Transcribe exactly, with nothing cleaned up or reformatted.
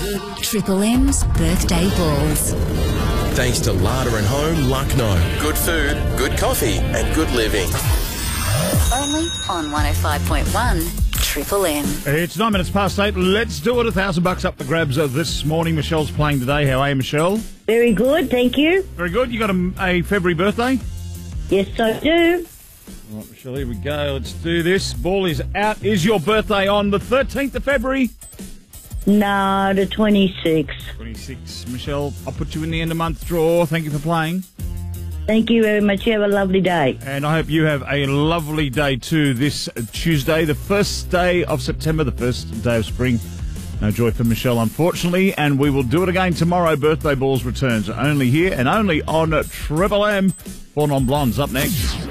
Triple M's Birthday Balls. Thanks to Larder and Home, Lucknow. Good food, good coffee and good living. Only on one oh five point one Triple M. It's nine minutes past eight. Let's do it. A thousand bucks up for grabs of this morning. Michelle's playing today. How are you, Michelle? Very good, thank you. Very good. You got a, a February birthday? Yes, I do. All right, Michelle, here we go. Let's do this. Ball is out. Is your birthday on the thirteenth of February? No, the twenty-sixth. twenty-six. Michelle, I'll put you in the end of month draw. Thank you for playing. Thank you very much. You have a lovely day. And I hope you have a lovely day too this Tuesday, the first day of September, the first day of spring. No joy for Michelle, unfortunately, and we will do it again tomorrow. Birthday Balls returns only here and only on Triple M. Four Non-Blondes up next.